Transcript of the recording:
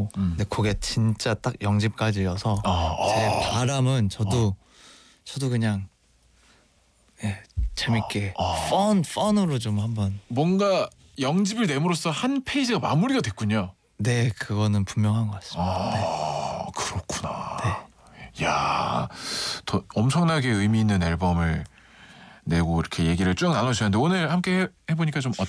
하고 근데 그게 진짜 딱 0집까지여서 제 바람은 저도 그냥 재밌게 펀으로 좀 한번 뭔가 0집을 내므로써 한 페이지가 마무리가 됐군요. 네 그거는 분명한 것 같습니다. 그렇구나. 네. 야, 더 엄청나게 의미 있는 앨범을 내고 이렇게 얘기를 쭉 나눠주셨는데 오늘 함께 해보니까 좀